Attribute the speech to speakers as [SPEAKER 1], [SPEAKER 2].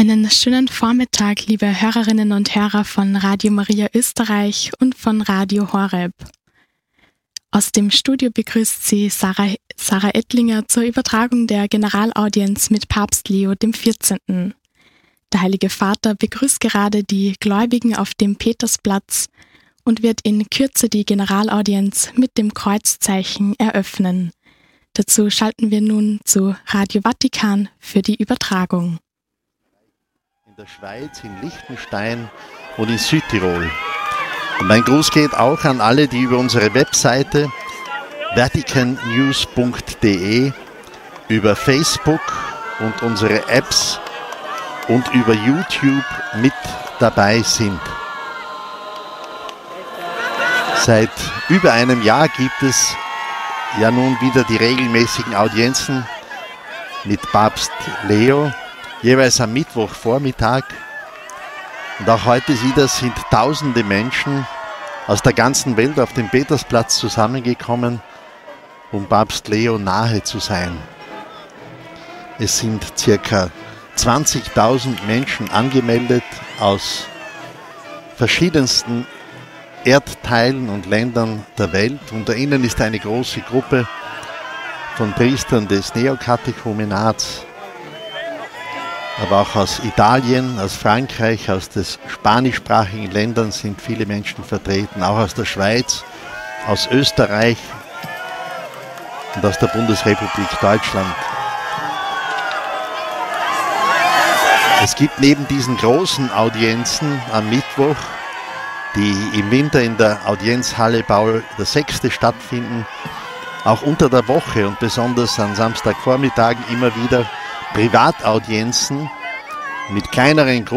[SPEAKER 1] Einen schönen Vormittag, liebe Hörerinnen und Hörer von Radio Maria Österreich und von Radio Horeb. Aus dem Studio begrüßt Sie Sarah Ettlinger zur Übertragung der Generalaudienz mit Papst Leo XIV. Der Heilige Vater begrüßt gerade die Gläubigen auf dem Petersplatz und wird in Kürze die Generalaudienz mit dem Kreuzzeichen eröffnen. Dazu schalten wir nun zu Radio Vatikan für die Übertragung.
[SPEAKER 2] In der Schweiz, in Liechtenstein und in Südtirol. Und mein Gruß geht auch an alle, die über unsere Webseite vaticannews.de, über Facebook und unsere Apps und über YouTube mit dabei sind. Seit über einem Jahr gibt es ja nun wieder die regelmäßigen Audienzen mit Papst Leo, jeweils am Mittwochvormittag. Und auch heute sind tausende Menschen aus der ganzen Welt auf dem Petersplatz zusammengekommen, um Papst Leo nahe zu sein. Es sind circa 20.000 Menschen angemeldet aus verschiedensten Erdteilen und Ländern der Welt. Unter ihnen ist eine große Gruppe von Priestern des Neokatechumenats, aber auch aus Italien, aus Frankreich, aus den spanischsprachigen Ländern sind viele Menschen vertreten, auch aus der Schweiz, aus Österreich und aus der Bundesrepublik Deutschland. Es gibt neben diesen großen Audienzen am Mittwoch, die im Winter in der Audienzhalle Paul VI. Stattfinden, auch unter der Woche und besonders an Samstagvormittagen immer wieder Privataudienzen mit kleineren Gruppen.